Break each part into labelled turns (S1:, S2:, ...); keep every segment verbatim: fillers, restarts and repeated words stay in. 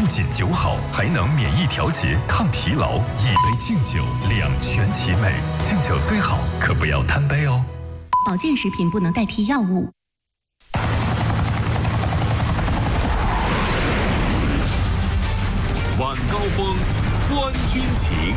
S1: 仅酒好，还能免疫调节、抗疲劳。一杯敬酒，两全其美。敬酒虽好，可不要贪杯哦。
S2: 保健食品不能代替药物。
S3: 晚高峰，观军情。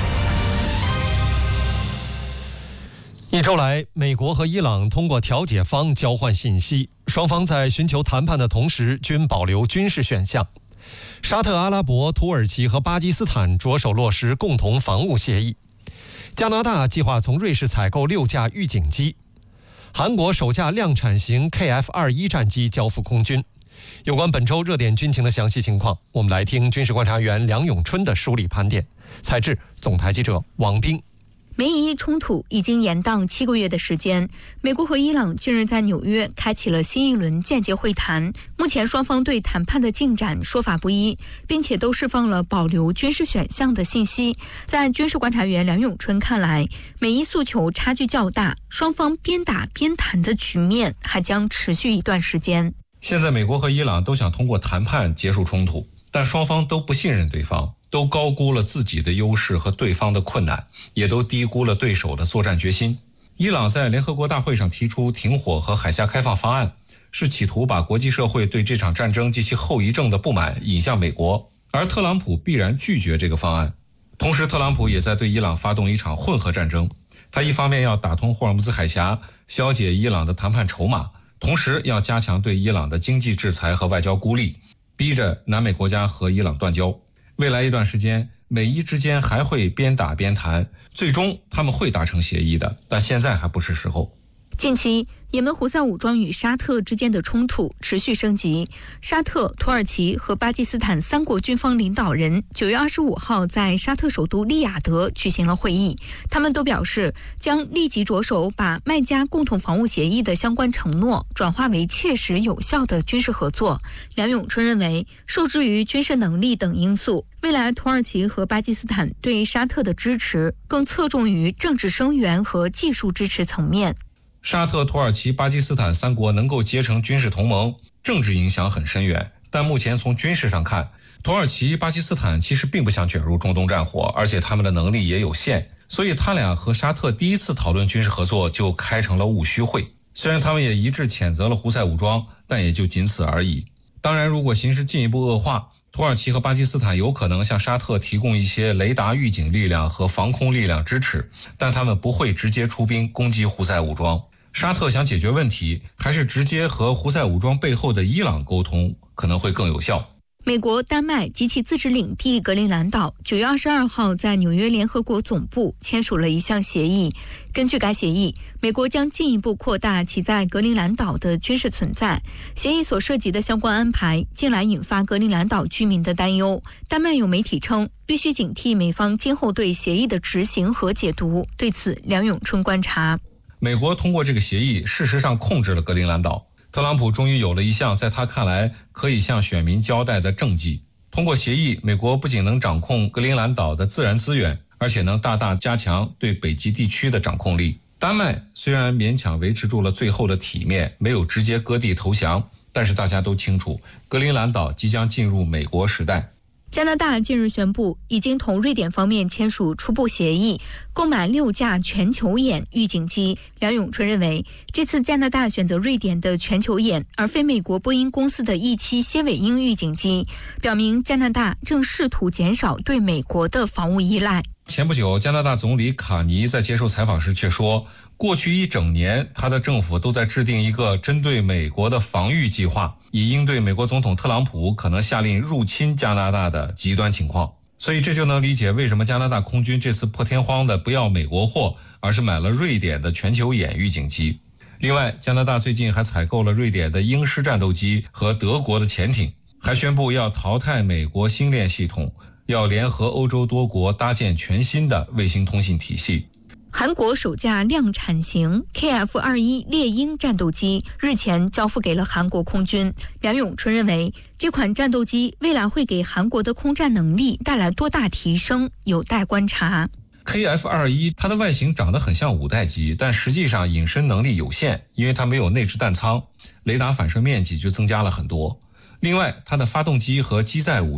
S4: 一周来，美国和伊朗通过调解方交换信息，双方在寻求谈判的同时均保留军事选项。沙特阿拉伯、土耳其和巴基斯坦着手落实共同防务协议。加拿大计划从瑞士采购六架预警机。韩国首架量产型 K F 二十一 战机交付空军。有关本周热点军情的详细情况，我们来听军事观察员梁永春的梳理盘点。采制总台记者王斌。
S5: 美以冲突已经延宕七个月的时间，美国和伊朗近日在纽约开启了新一轮间接会谈。目前双方对谈判的进展说法不一，并且都释放了保留军事选项的信息。在军事观察员梁永春看来，美伊诉求差距较大，双方边打边谈的局面还将持续一段时间。
S6: 现在美国和伊朗都想通过谈判结束冲突，但双方都不信任对方，都高估了自己的优势和对方的困难，也都低估了对手的作战决心。伊朗在联合国大会上提出停火和海峡开放方案，是企图把国际社会对这场战争及其后遗症的不满引向美国，而特朗普必然拒绝这个方案。同时，特朗普也在对伊朗发动一场混合战争，他一方面要打通霍尔木兹海峡，消解伊朗的谈判筹码，同时要加强对伊朗的经济制裁和外交孤立，逼着南美国家和伊朗断交。未来一段时间，美伊之间还会边打边谈，最终他们会达成协议的，但现在还不是时候。
S5: 近期，也门胡塞武装与沙特之间的冲突持续升级。沙特、土耳其和巴基斯坦三国军方领导人九月二十五号在沙特首都利雅得举行了会议，他们都表示将立即着手把麦加共同防务协议的相关承诺转化为切实有效的军事合作。梁永春认为，受制于军事能力等因素，未来土耳其和巴基斯坦对沙特的支持更侧重于政治声援和技术支持层面。
S6: 沙特、土耳其、巴基斯坦三国能够结成军事同盟，政治影响很深远，但目前从军事上看，土耳其、巴基斯坦其实并不想卷入中东战火，而且他们的能力也有限，所以他俩和沙特第一次讨论军事合作就开成了务虚会。虽然他们也一致谴责了胡塞武装，但也就仅此而已。当然，如果形势进一步恶化，土耳其和巴基斯坦有可能向沙特提供一些雷达预警力量和防空力量支持，但他们不会直接出兵攻击胡塞武装。沙特想解决问题，还是直接和胡塞武装背后的伊朗沟通，可能会更有效。
S5: 美国、丹麦及其自治领地格陵兰岛九月二十二号在纽约联合国总部签署了一项协议。根据该协议，美国将进一步扩大其在格陵兰岛的军事存在。协议所涉及的相关安排近来引发格陵兰岛居民的担忧。丹麦有媒体称，必须警惕美方今后对协议的执行和解读。对此，梁永春观察，
S6: 美国通过这个协议事实上控制了格陵兰岛，特朗普终于有了一项在他看来可以向选民交代的政绩。通过协议，美国不仅能掌控格陵兰岛的自然资源，而且能大大加强对北极地区的掌控力。丹麦虽然勉强维持住了最后的体面，没有直接割地投降，但是大家都清楚，格陵兰岛即将进入美国时代。
S5: 加拿大近日宣布，已经同瑞典方面签署初步协议，购买六架全球眼预警机。梁永春认为，这次加拿大选择瑞典的全球眼，而非美国波音公司的 E 七 蝎尾鹰预警机，表明加拿大正试图减少对美国的防务依赖。
S6: 前不久，加拿大总理卡尼在接受采访时却说，过去一整年他的政府都在制定一个针对美国的防御计划，以应对美国总统特朗普可能下令入侵加拿大的极端情况。所以这就能理解为什么加拿大空军这次破天荒的不要美国货，而是买了瑞典的全球眼预警机。另外，加拿大最近还采购了瑞典的鹰狮战斗机和德国的潜艇，还宣布要淘汰美国星链系统，要联合欧洲多国搭建全新的卫星通信体系。
S5: 韩国首架量产型 K F 二十一 猎鹰战斗机日前交付给了韩国空军。梁永春认为，这款战斗机未来会给韩国的空战能力带来多大提升，有待观察。
S6: K F 二十一 它的外形长得很像五代机，但实际上隐身能力有限，因为它没有内置弹舱，雷达反射面积就增加了很多。另外，它的发动机和机载武